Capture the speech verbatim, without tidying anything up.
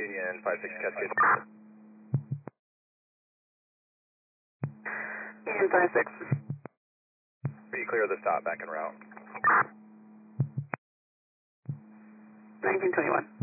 Union five six Cascade. Union five six. Be clear of the stop, back en route. nineteen twenty-one.